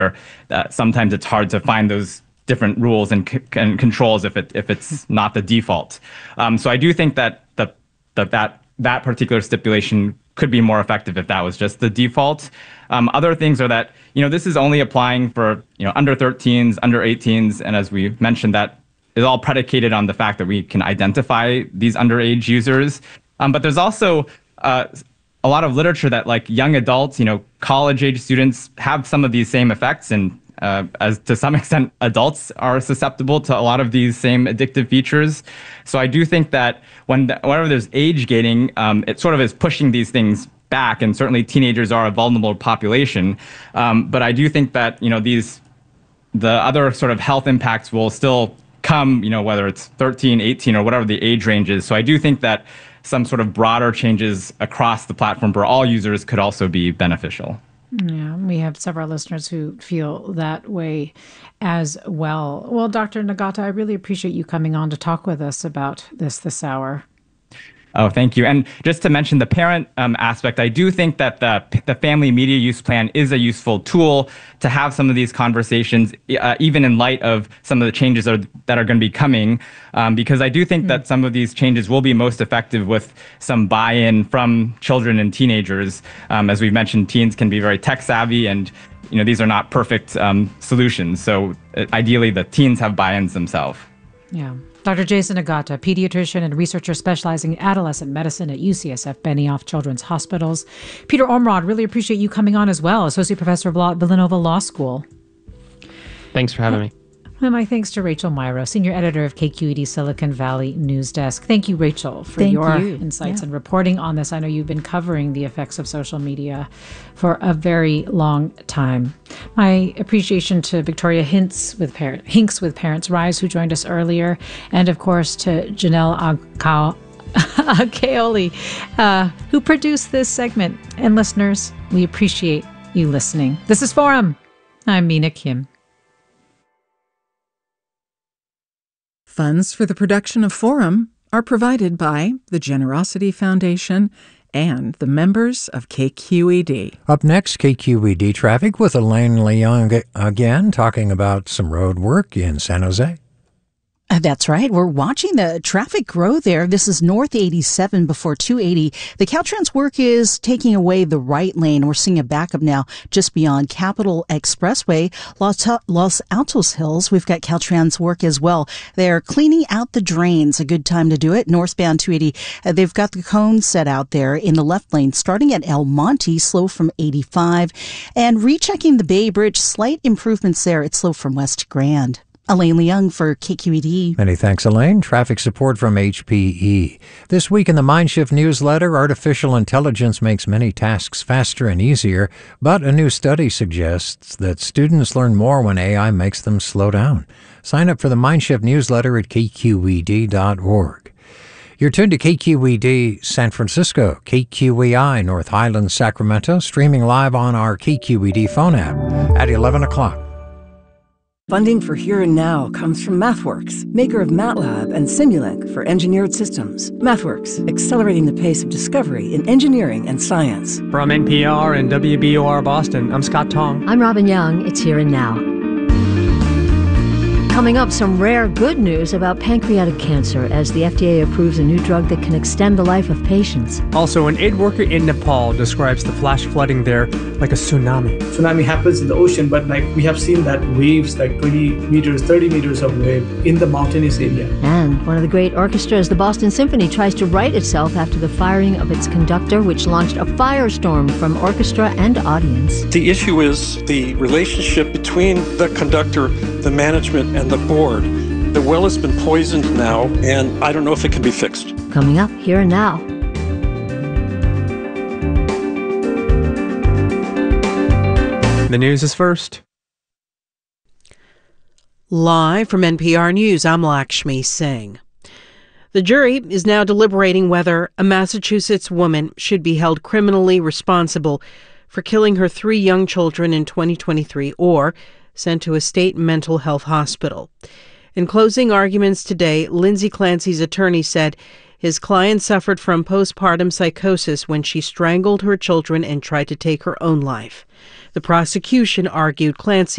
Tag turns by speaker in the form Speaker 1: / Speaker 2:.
Speaker 1: sometimes it's hard to find those different rules and controls if it's not the default. So I do think that that particular stipulation could be more effective if that was just the default. Other things are that, this is only applying for, under 13s, under 18s. And as we mentioned, that is all predicated on the fact that we can identify these underage users. But there's also a lot of literature that like young adults, college age students have some of these same effects. And as to some extent, adults are susceptible to a lot of these same addictive features. So I do think that whenever there's age gating, it sort of is pushing these things back. And certainly teenagers are a vulnerable population. But I do think that, the other sort of health impacts will still come, whether it's 13, 18, or whatever the age range is. So I do think that some sort of broader changes across the platform for all users could also be beneficial.
Speaker 2: Yeah, we have several listeners who feel that way as well. Well, Dr. Nagata, I really appreciate you coming on to talk with us about this hour.
Speaker 1: Oh, thank you. And just to mention the parent aspect, I do think that the family media use plan is a useful tool to have some of these conversations, even in light of some of the changes that are going to be coming, because I do think that some of these changes will be most effective with some buy-in from children and teenagers. As we've mentioned, teens can be very tech savvy, and these are not perfect solutions. So ideally, the teens have buy-ins themselves.
Speaker 2: Yeah. Dr. Jason Nagata, pediatrician and researcher specializing in adolescent medicine at UCSF Benioff Children's Hospitals. Peter Ormrod, really appreciate you coming on as well, associate professor of law at Villanova Law School.
Speaker 3: Thanks for having me.
Speaker 2: And my thanks to Rachel Myrow, senior editor of KQED Silicon Valley News Desk. Thank you, Rachel, for your insights and reporting on this. I know you've been covering the effects of social media for a very long time. My appreciation to Victoria Hinks with Parents Rise, who joined us earlier, and of course to Janelle Akeoli, who produced this segment. And listeners, we appreciate you listening. This is Forum. I'm Mina Kim.
Speaker 4: Funds for the production of Forum are provided by the Generosity Foundation and the members of KQED.
Speaker 5: Up next, KQED Traffic with Elaine Leung again, talking about some road work in San Jose.
Speaker 6: That's right. We're watching the traffic grow there. This is North 87 before 280. The Caltrans work is taking away the right lane. We're seeing a backup now just beyond Capitol Expressway, Los Altos Hills. We've got Caltrans work as well. They're cleaning out the drains. A good time to do it. Northbound 280. They've got the cones set out there in the left lane, starting at El Monte, slow from 85. And rechecking the Bay Bridge, slight improvements there. It's slow from West Grand. Elaine Leung for KQED.
Speaker 5: Many thanks, Elaine. Traffic support from HPE. This week in the Mindshift newsletter, artificial intelligence makes many tasks faster and easier, but a new study suggests that students learn more when AI makes them slow down. Sign up for the Mindshift newsletter at kqed.org. You're tuned to KQED San Francisco, KQEI North Highlands, Sacramento, streaming live on our KQED phone app at 11 o'clock.
Speaker 7: Funding for Here and Now comes from MathWorks, maker of MATLAB and Simulink for engineered systems. MathWorks, accelerating the pace of discovery in engineering and science.
Speaker 8: From NPR and WBOR Boston, I'm Scott Tong.
Speaker 9: I'm Robin Young. It's Here and Now. Coming up, some rare good news about pancreatic cancer as the FDA approves a new drug that can extend the life of patients.
Speaker 8: Also, an aid worker in Nepal describes the flash flooding there like a tsunami.
Speaker 10: Tsunami happens in the ocean, but we have seen that waves, 20 meters, 30 meters of wave in the mountainous area.
Speaker 9: And one of the great orchestras, the Boston Symphony, tries to right itself after the firing of its conductor, which launched a firestorm from orchestra and audience.
Speaker 11: The issue is the relationship between the conductor, the management, and the board. The well has been poisoned now, and I don't know if it can be fixed.
Speaker 9: Coming up, Here and Now.
Speaker 8: The news is first.
Speaker 12: Live from NPR News, I'm Lakshmi Singh. The jury is now deliberating whether a Massachusetts woman should be held criminally responsible for killing her 3 young children in 2023 or sent to a state mental health hospital. In closing arguments today, Lindsay Clancy's attorney said His client suffered from postpartum psychosis when she strangled her children and tried to take her own life. The prosecution argued Clancy